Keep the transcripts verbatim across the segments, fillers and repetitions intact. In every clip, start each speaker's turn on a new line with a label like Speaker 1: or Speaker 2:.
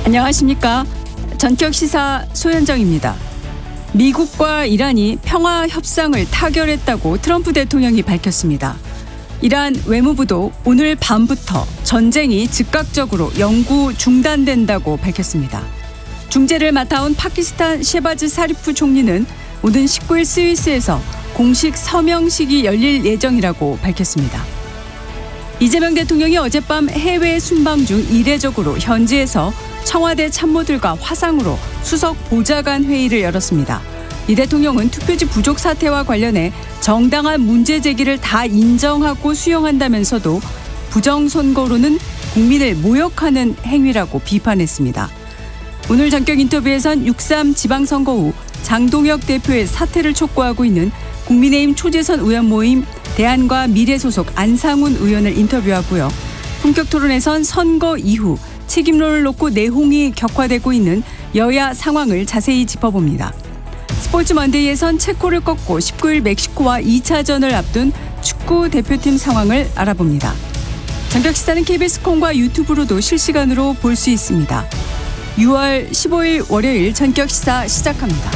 Speaker 1: 안녕하십니까. 전격시사 소현정입니다. 미국과 이란이 평화 협상을 타결했다고 트럼프 대통령이 밝혔습니다. 이란 외무부도 오늘 밤부터 전쟁이 즉각적으로 영구 중단된다고 밝혔습니다. 중재를 맡아온 파키스탄 셰바즈 사리프 총리는 오는 십구 일 스위스에서 공식 서명식이 열릴 예정이라고 밝혔습니다. 이재명 대통령이 어젯밤 해외 순방 중 이례적으로 현지에서 청와대 참모들과 화상으로 수석 보좌관 회의를 열었습니다. 이 대통령은 투표지 부족 사태와 관련해 정당한 문제 제기를 다 인정하고 수용한다면서도 부정선거로는 국민을 모욕하는 행위라고 비판했습니다. 오늘 전격 인터뷰에선 육삼 지방선거 후 장동혁 대표의 사퇴를 촉구하고 있는 국민의힘 초재선 의원 모임 대안과 미래 소속 안상훈 의원을 인터뷰하고요. 본격 토론에선 선거 이후 책임론을 놓고 내홍이 격화되고 있는 여야 상황을 자세히 짚어봅니다. 스포츠 먼데이에선 체코를 꺾고 십구 일 멕시코와 이 차전을 앞둔 축구 대표팀 상황을 알아봅니다. 전격시사는 케이비에스 콩과 유튜브로도 실시간으로 볼 수 있습니다. 유월 십오일 월요일 전격시사 시작합니다.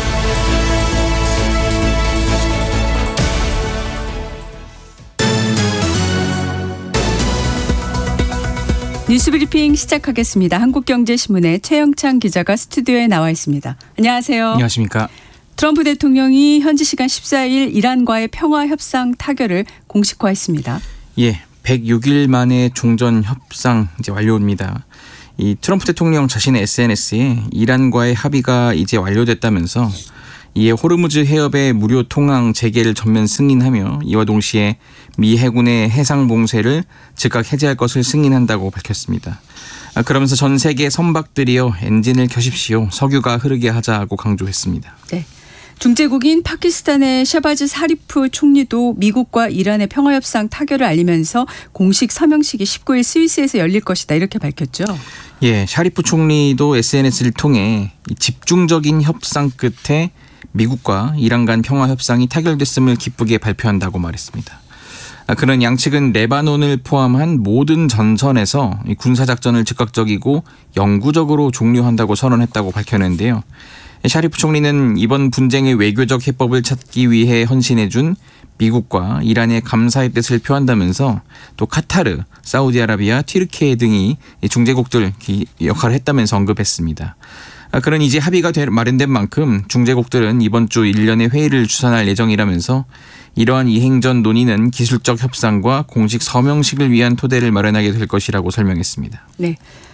Speaker 1: 뉴스브리핑 시작하겠습니다. 한국경제신문의 최영찬 기자가 스튜디오에 나와 있습니다. 안녕하세요.
Speaker 2: 안녕하십니까.
Speaker 1: 트럼프 대통령이 현지 시간 십사 일 이란과의 평화협상 타결을 공식화했습니다.
Speaker 2: 예, 백육 일 만에 종전 협상 이제 완료입니다. 이 트럼프 대통령 자신의 에스엔에스에 이란과의 합의가 이제 완료됐다면서 이에 호르무즈 해협의 무료 통항 재개를 전면 승인하며 이와 동시에 미 해군의 해상 봉쇄를 즉각 해제할 것을 승인한다고 밝혔습니다. 그러면서 전 세계 선박들이여 엔진을 켜십시오. 석유가 흐르게 하자고 강조했습니다.
Speaker 1: 네. 중재국인 파키스탄의 샤바즈 사리프 총리도 미국과 이란의 평화협상 타결을 알리면서 공식 서명식이 십구 일 스위스에서 열릴 것이다 이렇게 밝혔죠.
Speaker 2: 예, 샤리프 총리도 에스엔에스를 통해 집중적인 협상 끝에 미국과 이란 간 평화협상이 타결됐음을 기쁘게 발표한다고 말했습니다. 그는 양측은 레바논을 포함한 모든 전선에서 군사작전을 즉각적이고 영구적으로 종료한다고 선언했다고 밝혔는데요. 샤리프 총리는 이번 분쟁의 외교적 해법을 찾기 위해 헌신해준 미국과 이란의 감사의 뜻을 표한다면서 또 카타르, 사우디아라비아, 튀르키예 등이 중재국들 역할을 했다면서 언급했습니다. 그는 이제 합의가 마련된 만큼 중재국들은 이번 주 일련의 회의를 주선할 예정이라면서 이러한 이행전 논의는 기술적 협상과 공식 서명식을 위한 토대를 마련하게 될 것이라고 설명했습니다.
Speaker 1: 네.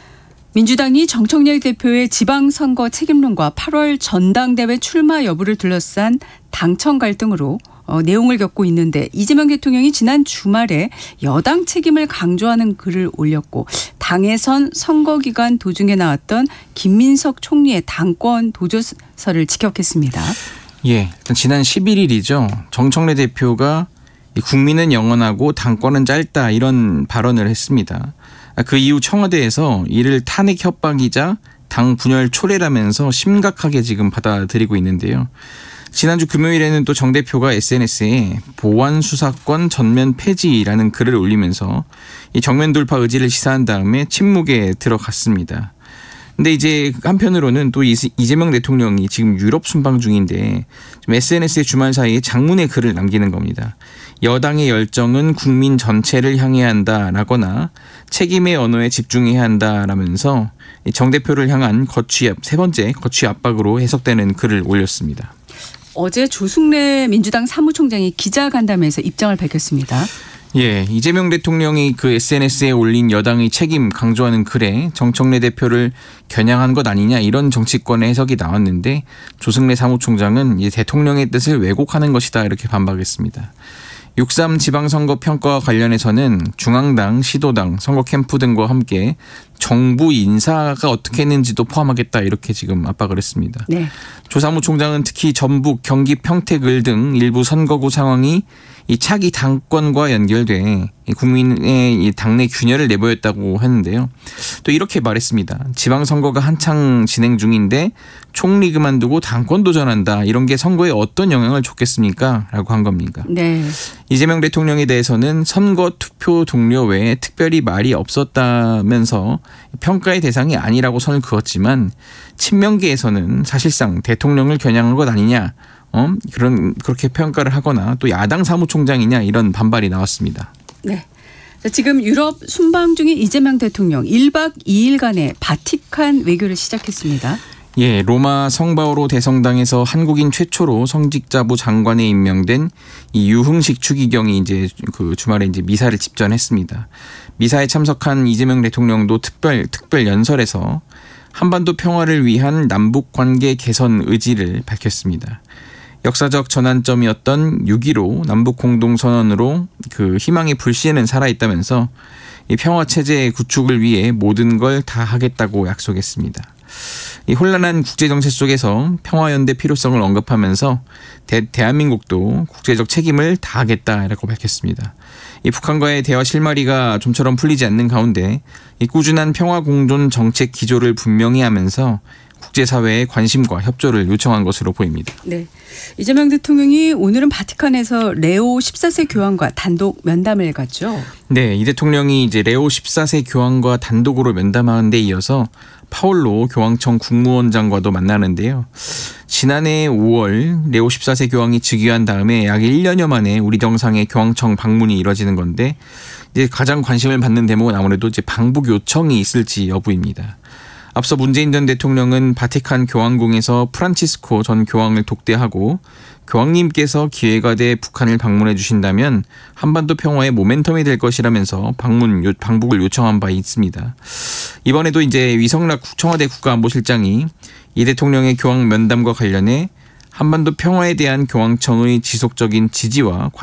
Speaker 1: 민주당이 정청래 대표의 지방선거 책임론과 팔월 전당대회 출마 여부를 둘러싼 당청 갈등으로 어, 내용을 겪고 있는데 이재명 대통령이 지난 주말에 여당 책임을 강조하는 글을 올렸고 당에선 선거 기간 도중에 나왔던 김민석 총리의 당권 도조서를 직격했습니다.
Speaker 2: 예, 일단 지난 십일 일이죠. 정청래 대표가 국민은 영원하고 당권은 짧다 이런 발언을 했습니다. 그 이후 청와대에서 이를 탄핵 협박이자 당 분열 초래라면서 심각하게 지금 받아들이고 있는데요. 지난주 금요일에는 또 정 대표가 에스엔에스에 보안 수사권 전면 폐지라는 글을 올리면서 이 정면 돌파 의지를 시사한 다음에 침묵에 들어갔습니다. 근데 이제 한편으로는 또 이재명 대통령이 지금 유럽 순방 중인데 좀 에스엔에스에 주말 사이에 장문의 글을 남기는 겁니다. 여당의 열정은 국민 전체를 향해야 한다라거나 책임의 언어에 집중해야 한다라면서 정 대표를 향한 거취 세 번째 거취 압박으로 해석되는 글을 올렸습니다.
Speaker 1: 어제 조승래 민주당 사무총장이 기자간담회에서 입장을 밝혔습니다.
Speaker 2: 예, 이재명 대통령이 그 에스엔에스에 올린 여당의 책임 강조하는 글에 정청래 대표를 겨냥한 것 아니냐 이런 정치권의 해석이 나왔는데 조승래 사무총장은 이 대통령의 뜻을 왜곡하는 것이다 이렇게 반박했습니다. 육삼 지방선거 평가와 관련해서는 중앙당, 시도당, 선거 캠프 등과 함께 정부 인사가 어떻게 했는지도 포함하겠다 이렇게 지금 압박을 했습니다. 네. 조 사무총장은 특히 전북, 경기, 평택을 등 일부 선거구 상황이 이 차기 당권과 연결돼 국민의 당내 균열을 내보였다고 하는데요. 또 이렇게 말했습니다. 지방선거가 한창 진행 중인데 총리 그만두고 당권 도전한다. 이런 게 선거에 어떤 영향을 줬겠습니까? 라고 한 겁니다.
Speaker 1: 네.
Speaker 2: 이재명 대통령에 대해서는 선거 투표 동료 외에 특별히 말이 없었다면서 평가의 대상이 아니라고 선을 그었지만 친명계에서는 사실상 대통령을 겨냥한 것 아니냐. 어? 그런 그렇게 평가를 하거나 또 야당 사무총장이냐 이런 반발이 나왔습니다.
Speaker 1: 네. 자, 지금 유럽 순방 중인 이재명 대통령 일 박 이 일간의 바티칸 외교를 시작했습니다.
Speaker 2: 예, 로마 성바오로 대성당에서 한국인 최초로 성직자부 장관에 임명된 이 유흥식 추기경이 이제 그 주말에 이제 미사를 집전했습니다. 미사에 참석한 이재명 대통령도 특별 특별 연설에서 한반도 평화를 위한 남북 관계 개선 의지를 밝혔습니다. 역사적 전환점이었던 육 일오 남북 공동선언으로 그 희망의 불씨에는 살아있다면서 이 평화 체제 구축을 위해 모든 걸 다 하겠다고 약속했습니다. 이 혼란한 국제 정세 속에서 평화연대 필요성을 언급하면서 대, 대한민국도 국제적 책임을 다하겠다라고 밝혔습니다. 이 북한과의 대화 실마리가 좀처럼 풀리지 않는 가운데 이 꾸준한 평화 공존 정책 기조를 분명히 하면서 국제사회의 관심과 협조를 요청한 것으로 보입니다.
Speaker 1: 네, 이재명 대통령이 오늘은 바티칸에서 레오 십사 세 교황과 단독 면담을 갖죠.
Speaker 2: 네, 이 대통령이 이제 레오 십사 세 교황과 단독으로 면담하는 데 이어서 파올로 교황청 국무원장과도 만나는데요. 지난해 오월 레오 십사 세 교황이 즉위한 다음에 약 일 년여 만에 우리 정상의 교황청 방문이 이뤄지는 건데 이제 가장 관심을 받는 대목은 아무래도 이제 방북 요청이 있을지 여부입니다. 앞서 문재인 전 대통령은 바티칸 교황궁에서 프란치스코 전 교황을 독대하고 교황님께서 기회가 돼 북한을 방문해 주신다면 한반도 평화의 모멘텀이 될 것이라면서 방문, 방북을 요청한 바 있습니다. 이번에도 이제 위성락 청와대 국가안보실장이 이 대통령의 교황 면담과 관련해 한반도 평화에 대한 교황청의 지속적인 지지와 관심